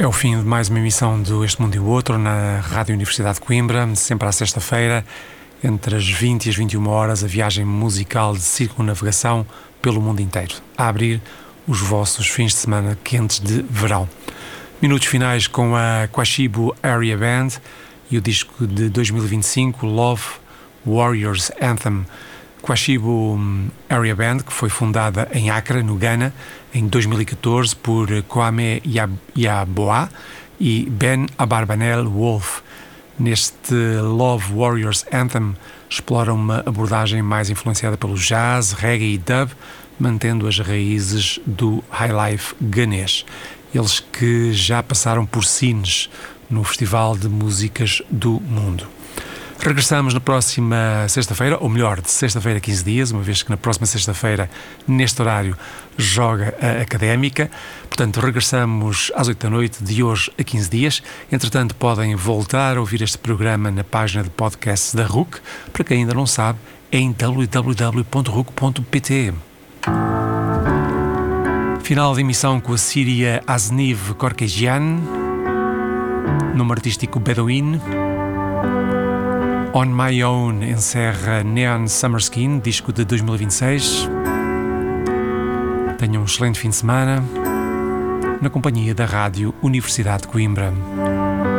É o fim de mais uma emissão do Este Mundo e o Outro na Rádio Universidade de Coimbra, sempre à sexta-feira, entre as 20 e as 21 horas, a viagem musical de circunnavegação pelo mundo inteiro, a abrir os vossos fins de semana quentes de verão. Minutos finais com a Kwashibu Area Band e o disco de 2025, Love Warriors Anthem. Kwashibu Area Band, que foi fundada em Accra, no Ghana, em 2014 por Kwame Yaboah e Ben Abarbanel Wolf. Neste Love Warriors Anthem explora uma abordagem mais influenciada pelo jazz, reggae e dub, mantendo as raízes do highlife ganês. Eles que já passaram por Sines, no Festival de Músicas do Mundo. Regressamos na próxima sexta-feira, ou melhor, de sexta-feira a 15 dias, uma vez que na próxima sexta-feira, neste horário, joga a Académica. Portanto, regressamos às 8 da noite, de hoje a 15 dias. Entretanto, podem voltar a ouvir este programa na página de podcasts da RUC. Para quem ainda não sabe, é em www.ruc.pt. Final de emissão com a síria Azniv Korkejian, nome artístico Bedouin. On My Own encerra Neon Summer Skin, disco de 2026. Tenham um excelente fim de semana na companhia da Rádio Universidade de Coimbra.